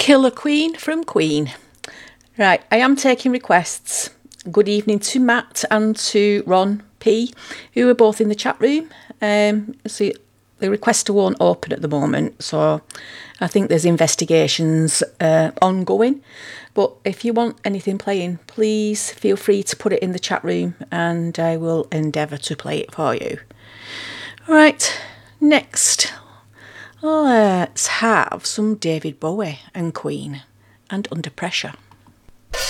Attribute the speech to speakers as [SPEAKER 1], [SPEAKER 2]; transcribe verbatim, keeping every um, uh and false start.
[SPEAKER 1] Killer Queen from Queen. Right, I am taking requests. Good evening to Matt and to Ron P, who are both in the chat room. Um, so the requester won't open at the moment, so I think there's investigations uh, ongoing. But if you want anything playing, please feel free to put it in the chat room and I will endeavour to play it for you. All right, next, let's have some David Bowie and Queen and Under Pressure.